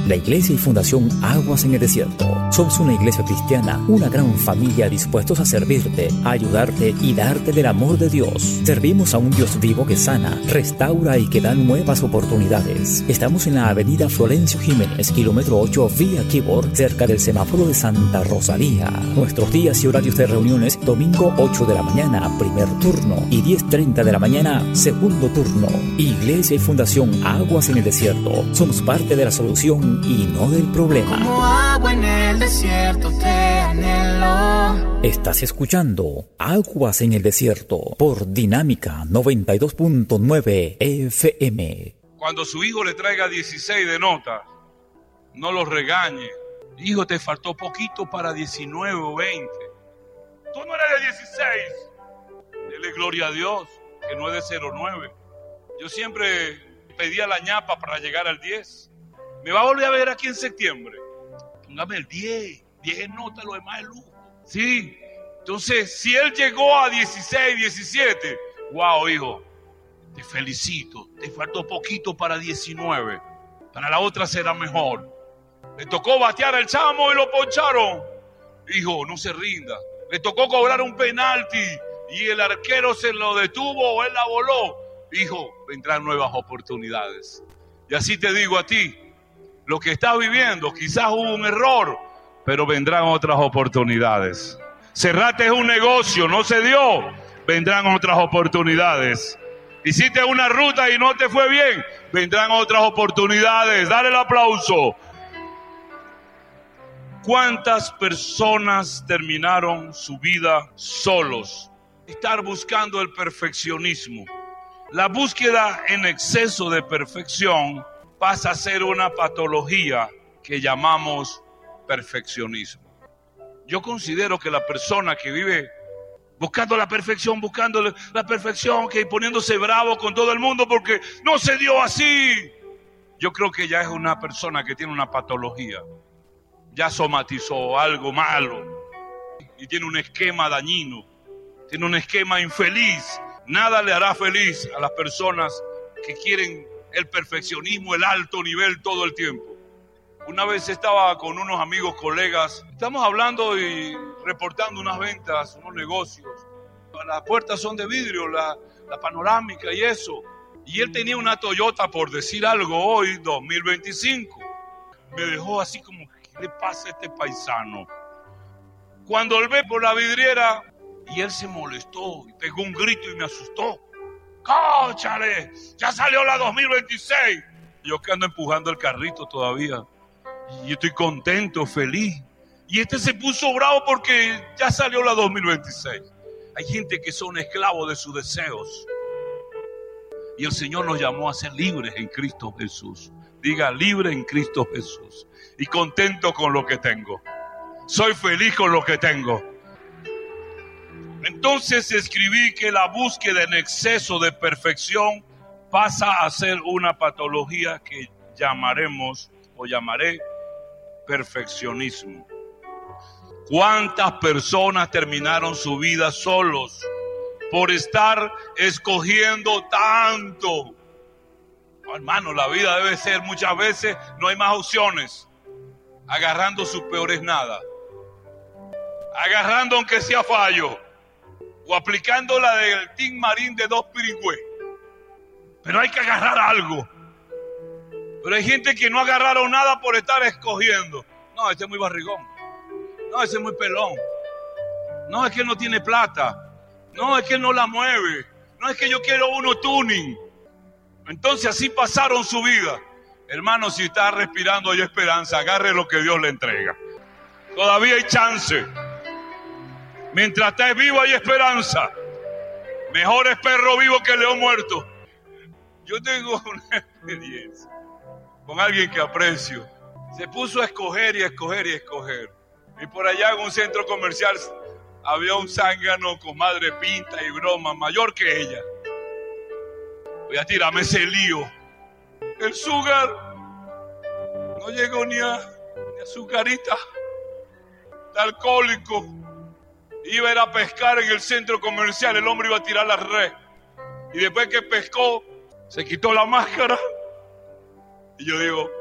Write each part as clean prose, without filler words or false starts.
La Iglesia y Fundación Aguas en el Desierto. Somos una iglesia cristiana, una gran familia dispuestos a servirte, a ayudarte y darte del amor de Dios. Servimos a un Dios vivo que sana, restaura y que da nuevas oportunidades. Estamos en la avenida Florencio Jiménez, kilómetro 8, vía Kibor, cerca del semáforo de Santa Rosalía. Nuestros días y horarios de reuniones: domingo 8 de la mañana, primer turno, y 10:30 de la mañana, segundo turno. Iglesia y Fundación Aguas en el Desierto. Somos parte de la solución y no del problema. Como agua en el desierto te anhelo. Estás escuchando Aguas en el Desierto por Dinámica 92.9 FM. Cuando su hijo le traiga 16 de nota, no lo regañe. Hijo, te faltó poquito para 19 o 20. Tú no eres de 16. Dele gloria a Dios, que no es de 09. Yo siempre pedía la ñapa para llegar al 10. Me va a volver a ver aquí en septiembre. Póngame el 10. 10 es nota, lo demás es lujo. Sí. Entonces, si él llegó a 16, 17, wow, hijo, te felicito. Te faltó poquito para 19. Para la otra será mejor. Le tocó batear al chamo y lo poncharon. Hijo, no se rinda. Le tocó cobrar un penalti y el arquero se lo detuvo o él la voló. Hijo, vendrán nuevas oportunidades. Y así te digo a ti, lo que estás viviendo, quizás hubo un error, pero vendrán otras oportunidades. Cerraste un negocio, no se dio, vendrán otras oportunidades. Hiciste una ruta y no te fue bien, vendrán otras oportunidades. Dale el aplauso. ¿Cuántas personas terminaron su vida solos? Estar buscando el perfeccionismo. La búsqueda en exceso de perfección pasa a ser una patología que llamamos perfeccionismo. Yo considero que la persona que vive buscando la perfección, que poniéndose bravo con todo el mundo porque no se dio así, yo creo que ya es una persona que tiene una patología. Ya somatizó algo malo y tiene un esquema dañino, tiene un esquema infeliz. Nada le hará feliz a las personas que quieren el perfeccionismo, el alto nivel todo el tiempo. Una vez estaba con unos amigos, colegas, estamos hablando y reportando unas ventas, unos negocios. Las puertas son de vidrio, la panorámica y eso. Y él tenía una Toyota, por decir algo, hoy, 2025. Me dejó así como, ¿qué le pasa a este paisano? Cuando él ve por la vidriera, y él se molestó y pegó un grito y me asustó. ¡Cóchale! ¡Ya salió la 2026! Yo que ando empujando el carrito todavía. Y estoy contento, feliz. Y este se puso bravo porque ya salió la 2026. Hay gente que son esclavos de sus deseos. Y el Señor nos llamó a ser libres en Cristo Jesús. Diga, libre en Cristo Jesús. Y contento con lo que tengo. Soy feliz con lo que tengo. Entonces escribí que la búsqueda en exceso de perfección pasa a ser una patología que llamaré perfeccionismo. ¿Cuántas personas terminaron su vida solos por estar escogiendo tanto? No, hermano, la vida debe ser muchas veces, no hay más opciones. Agarrando sus peores nada. Agarrando aunque sea fallo. O aplicando la del Team Marín de 2 pirigües. Pero hay que agarrar algo. Pero hay gente que no agarraron nada por estar escogiendo. No, este es muy barrigón. No, ese es muy pelón. No, es que no tiene plata. No, es que no la mueve. No, es que yo quiero uno tuning. Entonces así pasaron su vida. Hermano, si está respirando hay esperanza. Agarre lo que Dios le entrega. Todavía hay chance. Mientras estés vivo hay esperanza. Mejor es perro vivo que león muerto. Yo tengo una experiencia con alguien que aprecio. Se puso a escoger y a escoger y a escoger. Y por allá en un centro comercial había un zángano con madre pinta y broma, mayor que ella. Voy a tirarme ese lío. El sugar no llegó ni a su carita. Está alcohólico. Iba a ir a pescar en el centro comercial. El hombre iba a tirar la red. Y después que pescó, se quitó la máscara. Y yo digo,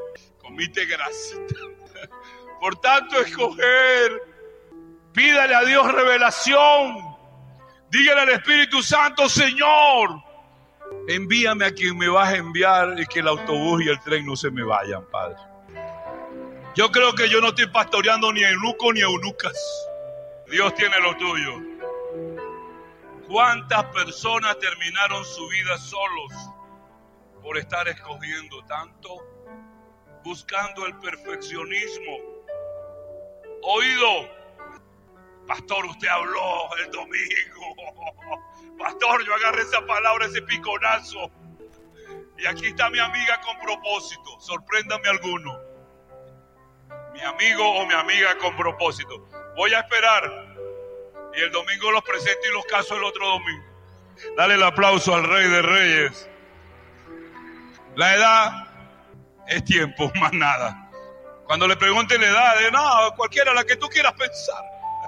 Omite grasita. Por tanto, escoger. Pídale a Dios revelación. Dígale al Espíritu Santo: Señor, envíame a quien me vas a enviar y que el autobús y el tren no se me vayan, Padre. Yo creo que yo no estoy pastoreando ni a eunucos ni a eunucas. Dios tiene lo tuyo. ¿Cuántas personas terminaron su vida solos por estar escogiendo tanto, buscando el perfeccionismo? Oído, pastor, usted habló el domingo. Pastor, yo agarré esa palabra, ese piconazo. Y aquí está mi amiga con propósito. Sorpréndame alguno. Mi amigo o mi amiga con propósito. Voy a esperar. Y el domingo los presento y los caso el otro domingo. Dale el aplauso al Rey de Reyes. La edad es tiempo, más nada. Cuando le pregunten la edad, no, cualquiera, la que tú quieras pensar.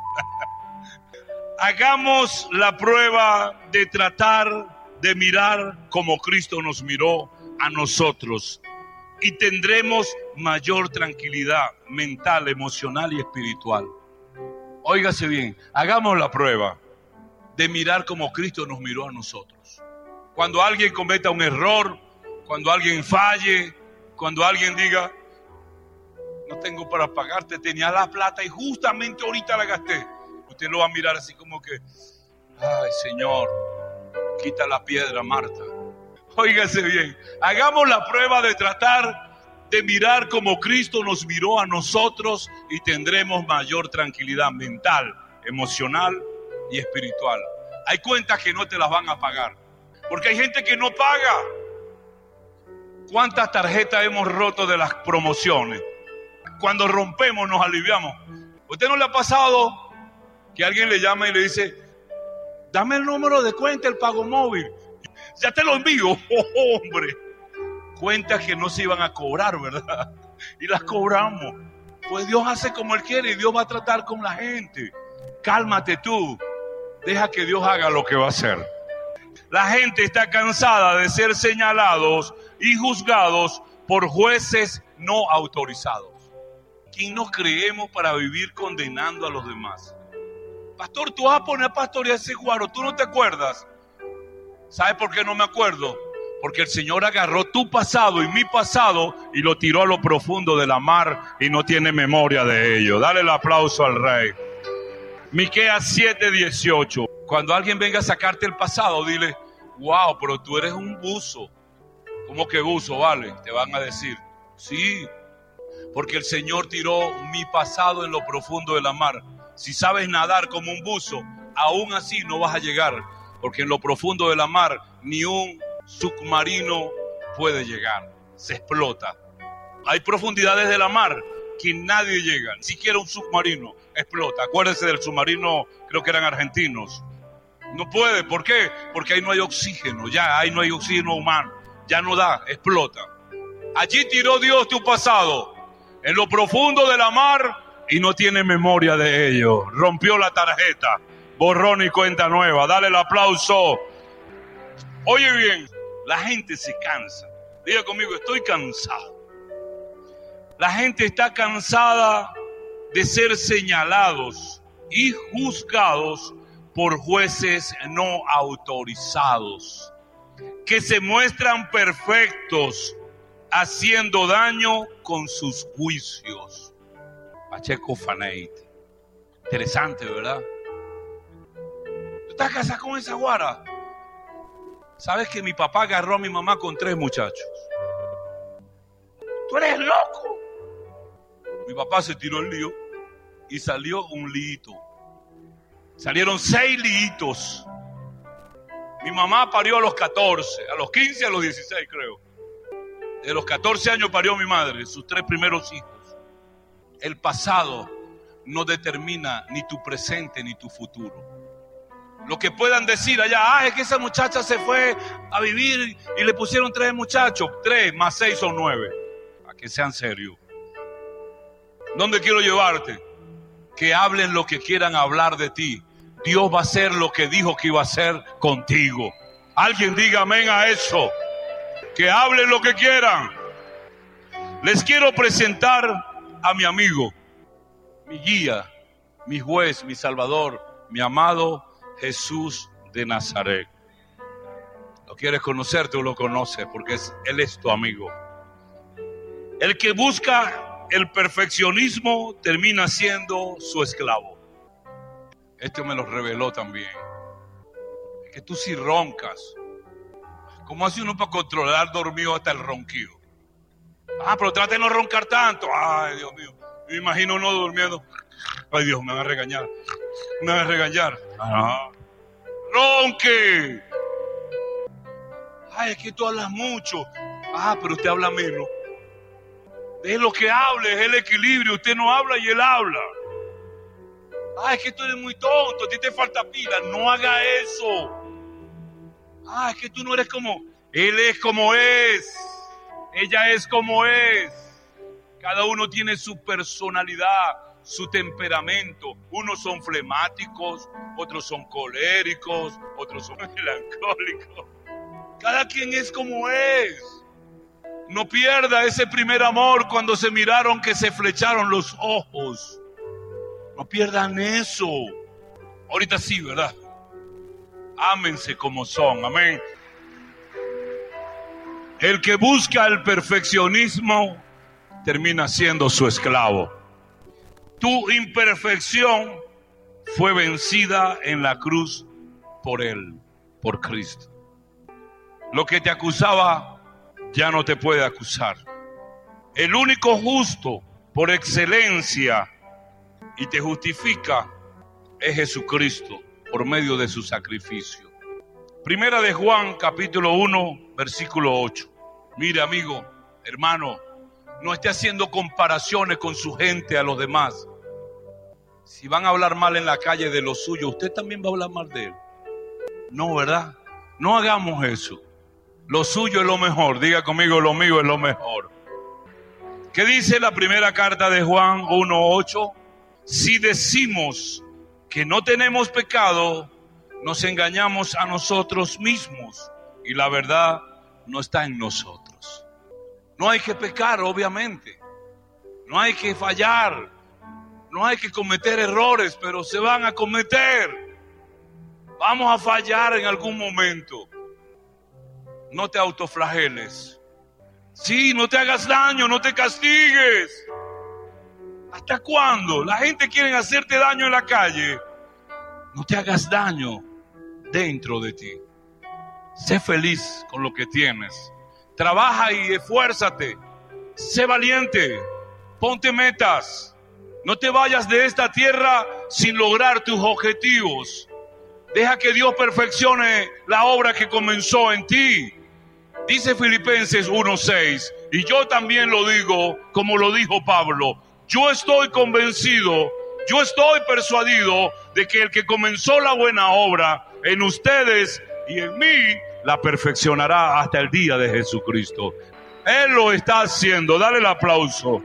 Hagamos la prueba de tratar de mirar como Cristo nos miró a nosotros. Y tendremos mayor tranquilidad mental, emocional y espiritual. Óigase bien, hagamos la prueba de mirar como Cristo nos miró a nosotros. Cuando alguien cometa un error, cuando alguien falle, cuando alguien diga: no tengo para pagarte, tenía la plata y justamente ahorita la gasté. Usted lo va a mirar así como que: ay, Señor, quita la piedra, Marta. Óigase bien, hagamos la prueba de tratar de mirar como Cristo nos miró a nosotros y tendremos mayor tranquilidad mental, emocional y espiritual. Hay cuentas que no te las van a pagar, porque hay gente que no paga. ¿Cuántas tarjetas hemos roto de las promociones? Cuando rompemos nos aliviamos. ¿Usted no le ha pasado que alguien le llama y le dice: dame el número de cuenta, el pago móvil? Ya te lo envío. Oh, hombre. Cuentas que no se iban a cobrar, ¿verdad? Y las cobramos. Pues Dios hace como Él quiere y Dios va a tratar con la gente. Cálmate tú. Deja que Dios haga lo que va a hacer. La gente está cansada de ser señalados y juzgados por jueces no autorizados. ¿Quién nos creemos para vivir condenando a los demás? Pastor, tú vas a poner a pastorear ese guaro, ¿tú no te acuerdas? ¿Sabes por qué no me acuerdo? Porque el Señor agarró tu pasado y mi pasado y lo tiró a lo profundo de la mar y no tiene memoria de ello. Dale el aplauso al Rey. Miqueas 7:18. Cuando alguien venga a sacarte el pasado, dile: wow, pero tú eres un buzo. ¿Cómo que buzo, vale? Te van a decir: sí, porque el Señor tiró mi pasado en lo profundo de la mar. Si sabes nadar como un buzo, aún así no vas a llegar, porque en lo profundo de la mar ni un submarino puede llegar, se explota. Hay profundidades de la mar que nadie llega, ni siquiera un submarino explota. Acuérdense del submarino, creo que eran argentinos. No puede, ¿por qué? Porque ahí no hay oxígeno, ya ahí no hay oxígeno humano, ya no da, explota. Allí tiró Dios tu pasado, en lo profundo de la mar, y no tiene memoria de ello. Rompió la tarjeta, borrón y cuenta nueva. Dale el aplauso. Oye bien, la gente se cansa. Diga conmigo: estoy cansado. La gente está cansada de ser señalados y juzgados por jueces no autorizados, que se muestran perfectos, haciendo daño con sus juicios. Pacheco Faneit. Interesante, ¿verdad? ¿Tú estás casado con esa guara? ¿Sabes que mi papá agarró a mi mamá con 3 muchachos? ¡Tú eres loco! Mi papá se tiró el lío y salió un liito. Salieron 6 liitos. Mi mamá parió a los 14, a los 15, a los 16 creo. De los 14 años parió mi madre, sus 3 primeros hijos. El pasado no determina ni tu presente ni tu futuro. Lo que puedan decir allá: es que esa muchacha se fue a vivir y le pusieron 3 muchachos. 3 más 6 son 9. A que sean serios. ¿Dónde quiero llevarte? Que hablen lo que quieran hablar de ti. Dios va a hacer lo que dijo que iba a hacer contigo. Alguien diga amén a eso. Que hablen lo que quieran. Les quiero presentar a mi amigo, mi guía, mi juez, mi salvador, mi amado Jesús de Nazaret. ¿Lo quieres conocer? Tú lo conoces porque Él es tu amigo. El que busca el perfeccionismo termina siendo su esclavo. Esto me lo reveló también. Es que tú si roncas, ¿cómo hace uno para controlar dormido hasta el ronquido? Pero trate de no roncar tanto. Ay, Dios mío. Me imagino uno durmiendo. Ay, Dios, me van a regañar. Me van a regañar. ¡Ronque! Ay, es que tú hablas mucho. Pero usted habla menos. Es lo que hable, es el equilibrio. Usted no habla y él habla. Es que tú eres muy tonto, a ti te falta pila. No haga eso. Es que tú no eres como... Él es como es. Ella es como es. Cada uno tiene su personalidad, su temperamento. Unos son flemáticos, otros son coléricos, otros son melancólicos. Cada quien es como es. No pierda ese primer amor cuando se miraron que se flecharon los ojos. No pierdan eso. Ahorita sí, ¿verdad? Ámense como son, amén. El que busca el perfeccionismo termina siendo su esclavo. Tu imperfección fue vencida en la cruz por Él, por Cristo. Lo que te acusaba ya no te puede acusar. El único justo por excelencia y te justifica es Jesucristo por medio de su sacrificio. Primera de Juan, capítulo 1, versículo 8. Mire, amigo, hermano, no esté haciendo comparaciones con su gente a los demás. Si van a hablar mal en la calle de lo suyo, usted también va a hablar mal de él. No, ¿verdad? No hagamos eso. Lo suyo es lo mejor. Diga conmigo, lo mío es lo mejor. ¿Qué dice la primera carta de Juan 1:8? Si decimos que no tenemos pecado, nos engañamos a nosotros mismos y la verdad no está en nosotros. No hay que pecar, obviamente. No hay que fallar. No hay que cometer errores, pero se van a cometer. Vamos a fallar en algún momento. No te autoflageles. Sí, no te hagas daño, no te castigues. ¿Hasta cuándo? La gente quiere hacerte daño en la calle. No te hagas daño dentro de ti. Sé feliz con lo que tienes. Trabaja y esfuérzate. Sé valiente. Ponte metas. No te vayas de esta tierra sin lograr tus objetivos. Deja que Dios perfeccione la obra que comenzó en ti. Dice Filipenses 1:6, y yo también lo digo como lo dijo Pablo. Yo estoy convencido, yo estoy persuadido de que el que comenzó la buena obra en ustedes y en mí, la perfeccionará hasta el día de Jesucristo. Él lo está haciendo. Dale el aplauso.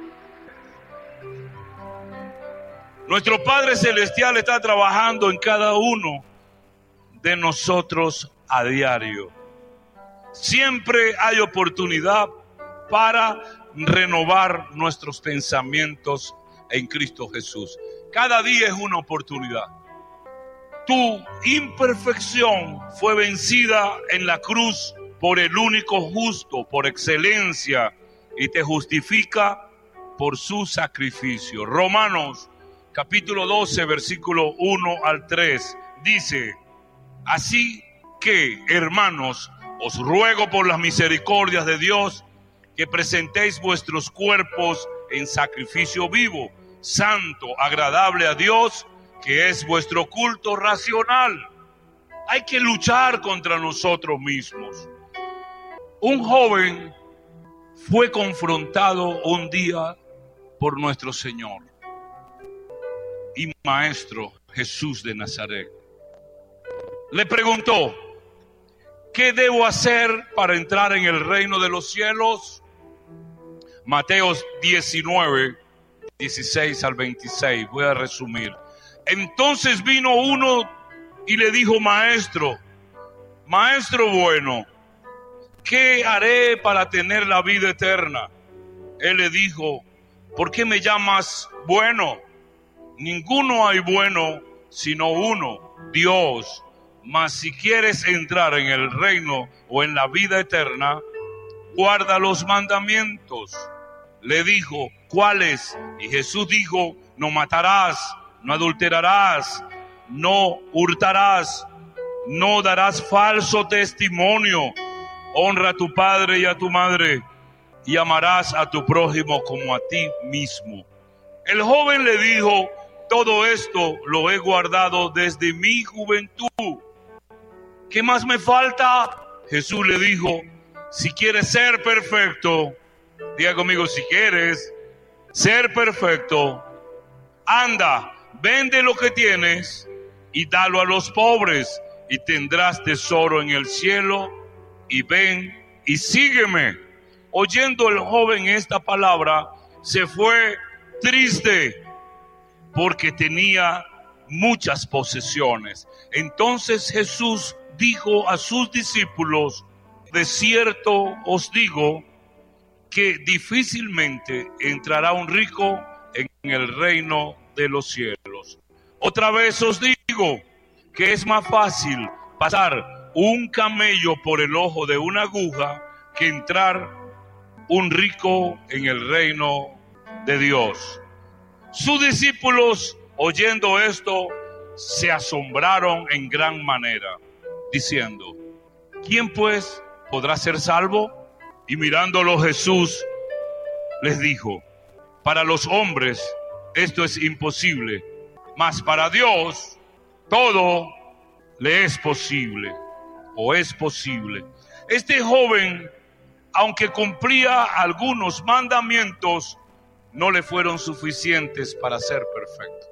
Nuestro Padre Celestial está trabajando en cada uno de nosotros a diario. Siempre hay oportunidad para renovar nuestros pensamientos en Cristo Jesús. Cada día es una oportunidad. Tu imperfección fue vencida en la cruz por el único justo, por excelencia, y te justifica por su sacrificio. Romanos capítulo 12, versículo 1 al 3, dice: así que, hermanos, os ruego por las misericordias de Dios que presentéis vuestros cuerpos en sacrificio vivo, santo, agradable a Dios, que es vuestro culto racional. Hay que luchar contra nosotros mismos. Un joven fue confrontado un día por nuestro Señor y Maestro Jesús de Nazaret. Le preguntó: ¿qué debo hacer para entrar en el reino de los cielos? Mateo 19, 16 al 26. Voy a resumir. Entonces vino uno y le dijo: Maestro bueno, ¿qué haré para tener la vida eterna? Él le dijo: ¿por qué me llamas bueno? Ninguno hay bueno sino uno, Dios. Mas si quieres entrar en el reino o en la vida eterna, guarda los mandamientos. Le dijo: ¿cuáles? Y Jesús dijo: no matarás, no adulterarás, no hurtarás, no darás falso testimonio, honra a tu padre y a tu madre, y amarás a tu prójimo como a ti mismo. El joven le dijo: todo esto lo he guardado desde mi juventud. ¿Qué más me falta? Jesús le dijo: si quieres ser perfecto, diga conmigo, si quieres ser perfecto, anda, vende lo que tienes y dalo a los pobres, y tendrás tesoro en el cielo, y ven y sígueme. Oyendo el joven esta palabra, se fue triste, porque tenía muchas posesiones. Entonces Jesús dijo a sus discípulos: de cierto os digo que difícilmente entrará un rico en el reino de los cielos. Otra vez os digo que es más fácil pasar un camello por el ojo de una aguja que entrar un rico en el reino de Dios. Sus discípulos, oyendo esto, se asombraron en gran manera, diciendo: ¿quién pues podrá ser salvo? Y mirándolo Jesús les dijo: para los hombres esto es imposible, mas para Dios todo le es posible, o es posible. Este joven, aunque cumplía algunos mandamientos, no le fueron suficientes para ser perfecto.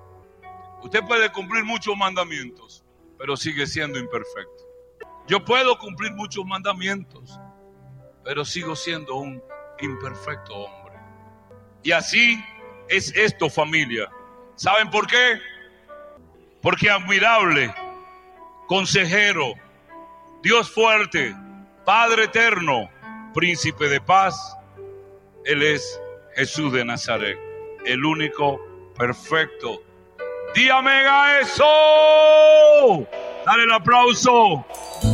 Usted puede cumplir muchos mandamientos, pero sigue siendo imperfecto. Yo puedo cumplir muchos mandamientos, pero sigo siendo un imperfecto hombre. Y así es esto, familia. ¿Saben por qué? Porque admirable, consejero, Dios fuerte, Padre eterno, príncipe de paz, Él es Jesús de Nazaret, el único perfecto. ¡Dígame a eso! Dale el aplauso.